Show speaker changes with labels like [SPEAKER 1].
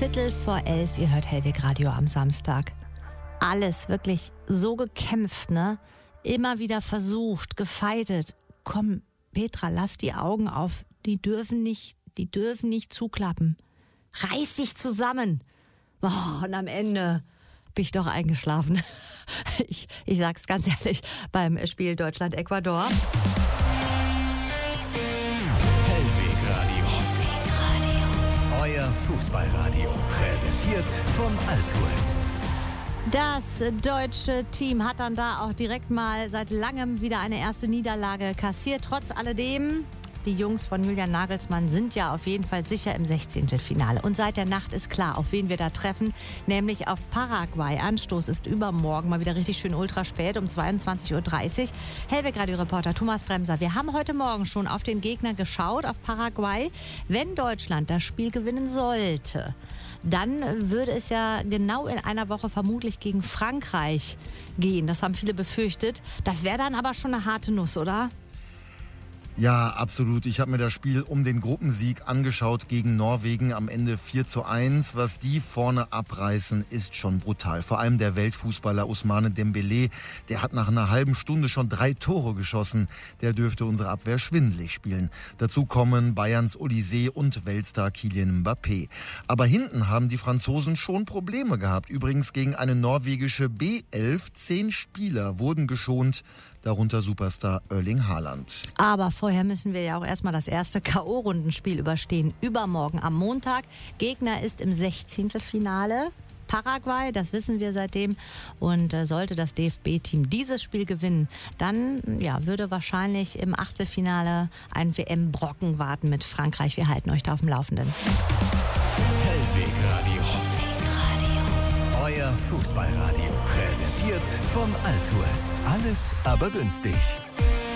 [SPEAKER 1] 11:15. Ihr hört Hellweg Radio am Samstag. Alles wirklich so gekämpft, ne? Immer wieder versucht, gefeitet. Komm, Petra, lass die Augen auf. Die dürfen nicht zuklappen. Reiß dich zusammen. Boah, und am Ende bin ich doch eingeschlafen. Ich sag's ganz ehrlich, beim Spiel Deutschland-Ecuador.
[SPEAKER 2] Hellweg Radio. Euer Fußballradio. Präsentiert von Altues.
[SPEAKER 1] Das deutsche Team hat dann da auch direkt mal seit langem wieder eine erste Niederlage kassiert. Trotz alledem, die Jungs von Julian Nagelsmann sind ja auf jeden Fall sicher im 16. Finale. Und seit der Nacht ist klar, auf wen wir da treffen, nämlich auf Paraguay. Anstoß ist übermorgen, mal wieder richtig schön ultra spät, um 22:30 Uhr. Hellweg-Radio-Reporter Thomas Bremser. Wir haben heute Morgen schon auf den Gegner geschaut, auf Paraguay. Wenn Deutschland das Spiel gewinnen sollte, dann würde es ja genau in einer Woche vermutlich gegen Frankreich gehen. Das haben viele befürchtet. Das wäre dann aber schon eine harte Nuss, oder?
[SPEAKER 3] Ja, absolut. Ich habe mir das Spiel um den Gruppensieg angeschaut gegen Norwegen, am Ende 4:1. Was die vorne abreißen, ist schon brutal. Vor allem der Weltfußballer Ousmane Dembélé, der hat nach einer halben Stunde schon 3 Tore geschossen. Der dürfte unsere Abwehr schwindelig spielen. Dazu kommen Bayerns Olysée und Weltstar Kylian Mbappé. Aber hinten haben die Franzosen schon Probleme gehabt. Übrigens gegen eine norwegische B11. 10 Spieler wurden geschont, darunter Superstar Erling Haaland.
[SPEAKER 1] Aber vorher müssen wir ja auch erstmal das erste K.O.-Rundenspiel überstehen. Übermorgen am Montag. Gegner ist im 16. Finale. Paraguay, das wissen wir seitdem. Und sollte das DFB-Team dieses Spiel gewinnen, dann würde wahrscheinlich im Achtelfinale ein WM-Brocken warten mit Frankreich. Wir halten euch da auf dem Laufenden.
[SPEAKER 2] Hellweg Radio. Euer Fußballradio. Präsentiert von Altues. Alles aber günstig.